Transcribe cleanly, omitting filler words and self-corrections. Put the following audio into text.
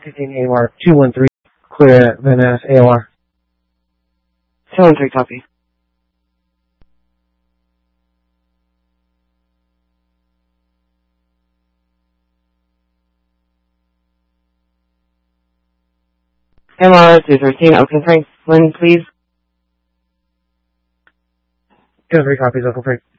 15 AOR 213, clear Van Ness AOR. 213, copy. MR 213, Oakland Franklin, please. 213 copies, Uncle Frank.